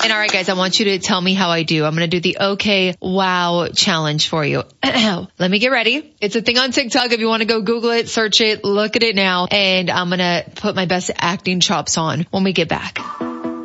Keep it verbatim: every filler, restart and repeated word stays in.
And all right, guys, I want you to tell me how I do. I'm going to do the okay, wow challenge for you. Let me get ready. It's a thing on TikTok. If you want to go Google it, search it, look at it now. And I'm going to put my best acting chops on when we get back.